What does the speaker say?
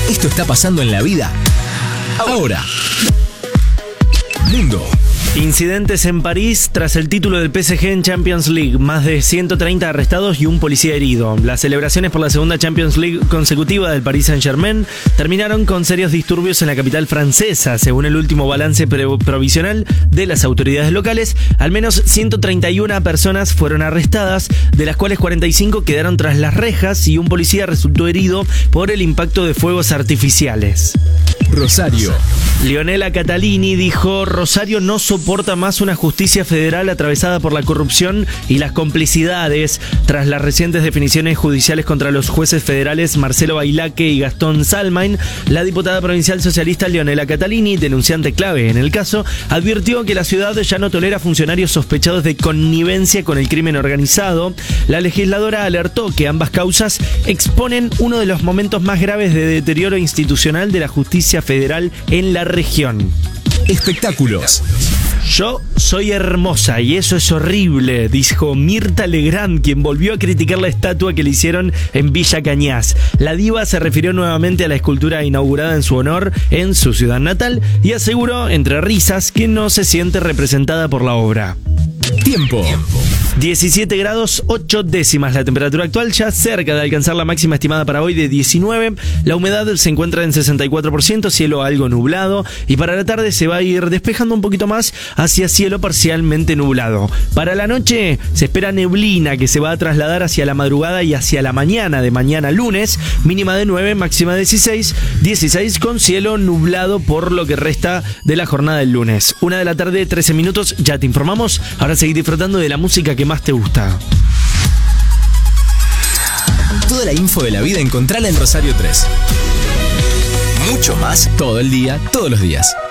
Esto está pasando en la vida ahora. Mundo. Incidentes en París tras el título del PSG en Champions League. Más de 130 arrestados y un policía herido. Las celebraciones por la segunda Champions League consecutiva del Paris Saint-Germain terminaron con serios disturbios en la capital francesa. Según el último balance provisional de las autoridades locales, al menos 131 personas fueron arrestadas, de las cuales 45 quedaron tras las rejas y un policía resultó herido por el impacto de fuegos artificiales. Rosario. Leonela Catalini dijo: Rosario no soporta más una justicia federal atravesada por la corrupción y las complicidades. Tras las recientes definiciones judiciales contra los jueces federales Marcelo Bailaque y Gastón Salmain, la diputada provincial socialista Leonela Catalini, denunciante clave en el caso, advirtió que la ciudad ya no tolera funcionarios sospechados de connivencia con el crimen organizado. La legisladora alertó que ambas causas exponen uno de los momentos más graves de deterioro institucional de la justicia federal en la región. Espectáculos. Yo soy hermosa y eso es horrible, dijo Mirta Legrand, quien volvió a criticar la estatua que le hicieron en Villa Cañas. La diva se refirió nuevamente a la escultura inaugurada en su honor en su ciudad natal y aseguró, entre risas, que no se siente representada por la obra. Tiempo. 17 grados 8 décimas la temperatura actual, ya cerca de alcanzar la máxima estimada para hoy de 19. La humedad se encuentra en 64%, cielo algo nublado, y para la tarde se va a ir despejando un poquito más hacia cielo parcialmente nublado. Para la noche se espera neblina que se va a trasladar hacia la madrugada y hacia la mañana de mañana lunes, mínima de 9, máxima de 16 con cielo nublado por lo que resta de la jornada del lunes. 1 de la tarde, 13 minutos, ya te informamos. Ahora seguí disfrutando de la música que más te gusta. Toda la info de la vida encontrala en Rosario 3. Mucho más todo el día, todos los días.